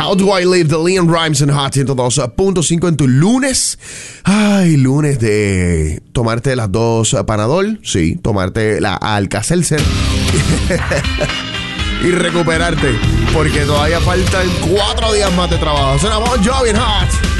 How Do I Live de Leon Rimes en Hot 102.5 en tu lunes. Ay, lunes de tomarte las 2 Panadol. Sí, tomarte la Alka-Seltzer. Y recuperarte, porque todavía faltan 4 días más de trabajo. Suena Bon Jovi en Hot.